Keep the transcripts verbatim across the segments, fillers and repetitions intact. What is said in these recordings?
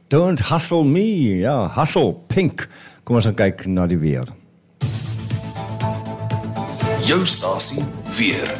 Don't hustle me, ja, hustle, pink. Kom ons gaan kyk na die weer. Jou stasie weer.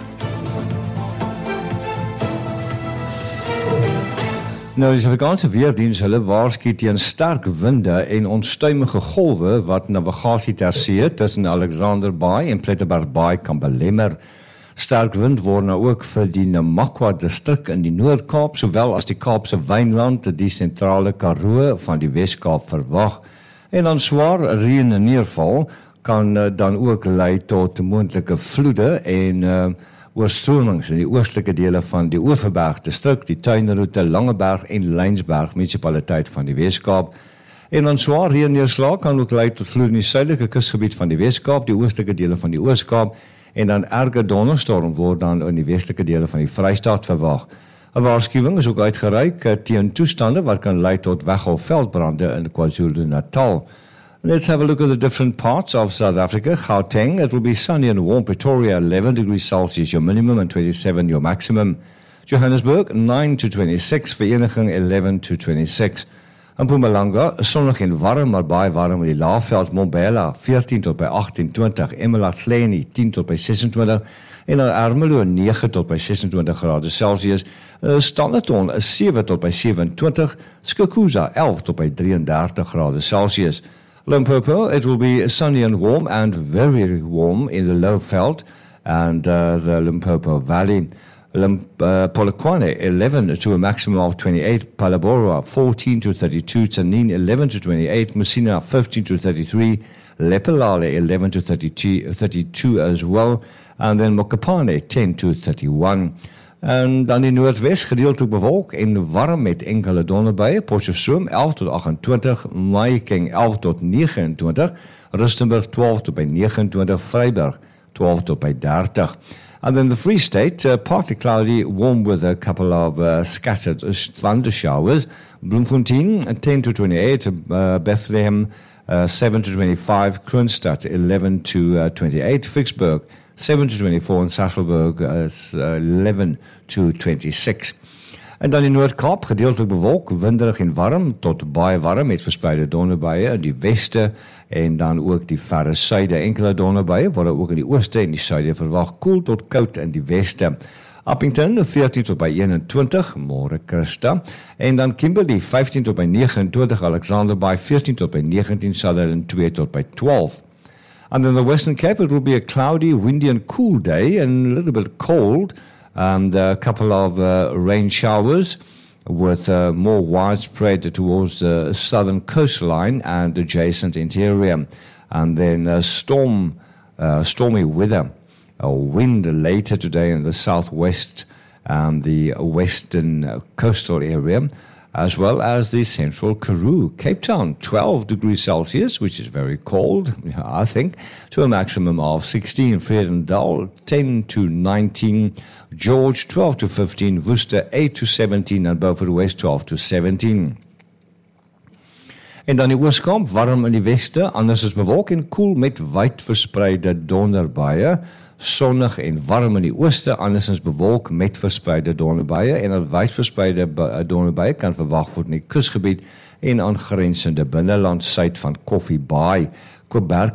Nou, die Suid-Afrikaanse Weerdiens, hulle waarsku teen sterk winde en onstuimige golwe wat navigasie ter see tussen Alexander Bay en Pletterberg Bay kan belemmer. Sterk wind word nou ook vir die Namakwa distrik in die Noord-Kaap, sowel as die Kaapse Wynland, die sentrale Karoo van die Wes-Kaap verwag. En dan swaar reën en neerval kan uh, dan ook lei tot moontlike vloede en uh, oorstromings in die oostelike dele van die Oeverberg distrik, die Tuinroete, Langeberg en Lynsberg munisipaliteit van die Wes-Kaap. En dan swaar reën neerslag kan ook lei tot vloede in die suidelike kusgebied van die Wes-Kaap, die oostelike dele van die Oos-Kaap, en dan erge donderstorm word dan in die westelike dele van die Vrystaat verwag. 'n Waarskuwing is ook uitgereik teen toestande wat kan lei tot weggolfveldbrande in KwaZulu-Natal. Let's have a look at the different parts of South Africa. Gauteng, it will be sunny and warm. Pretoria, eleven degrees Celsius, your minimum, and twenty-seven, your maximum. Johannesburg, nine to twenty-six, Vereniging, eleven to twenty-six. Mpumalanga, sonnig en warm, maar baie warm in die Laagveld, Mbombela, veertien tot by agttien twintig, eMalahleni, tien tot by sesentwintig, en dan Ermelo, negen tot by sesentwintig grade Celsius, Standerton, sewe tot by sewentwintig, Skukuza, elf tot by drieëndertig grade Celsius. Limpopo, it will be sunny and warm and very warm in the Lowveld and uh, the Limpopo Valley. Limp, uh, Polokwane, eleven to a maximum of twenty-eight, Palabora, fourteen to thirty-two, Tanin, eleven to twenty-eight, Messina, fifteen to thirty-three, Lepelale, eleven to thirty-two, thirty-two as well, and then Mokopane, ten to thirty-one. En dan die Noordwes, gedeeltelik bewolk en warm met enkele donderbuie, Potchefstroom, elf tot achtentwintig, Mahikeng, elf tot negenentwintig, Rustenburg, twaalf tot by negenentwintig, Vryburg, twaalf tot by dertig. And then the Free State, uh, partly cloudy, warm with a couple of uh, scattered thunder showers. Bloemfontein, ten to twenty-eight, uh, Bethlehem, uh, seven to twenty-five, Kroonstad, eleven to twenty-eight, Vicksburg, seven to twenty-four, and Sasolburg, uh, eleven to twenty-six. En dan in Noord-Kaap, gedeeltelik bewolk, winderig en warm, tot baie warm, met verspreide donderbuie in die weste, en dan ook die verre suide. Enkele donderbuie word ook in die ooste en die suide verwag, koel tot koud in die weste. Appington, veertien tot by eenentwintig, môre Christa, en dan Kimberley, vyftien tot by negenentwintig, Alexander Bay, veertien tot by negentien, Sutherland, twee tot by twaalf. And in the Western Cape, it will be a cloudy, windy and cool day, and a little bit cold, and a couple of uh, rain showers with uh, more widespread towards the southern coastline and adjacent interior. And then uh, storm, uh, stormy weather, uh, wind later today in the southwest and the western uh, coastal area, as well as the central Karoo. Cape Town, twelve degrees Celsius, which is very cold, I think, to a maximum of sixteen. Vredendal, ten to nineteen. George, twelve to fifteen. Worcester, eight to seventeen. And Beaufort West, twelve to seventeen. En dan die Oos-Kaap, warm in die weste, anders is bewolk en koel met wyd verspreide donderbuie. Sonnig en warm in die ooste, andersins bewolk met verspreide donderbuie, en 'n wyd verspreide donderbuie kan verwag word in die kusgebied en aangrensende binneland suid van Koffie Baai. Koperk